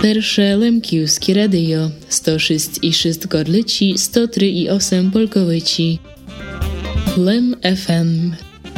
Persze Lemkiewskie Radio 106,6 Gorlici, 103,8 Polkowici. Lem FM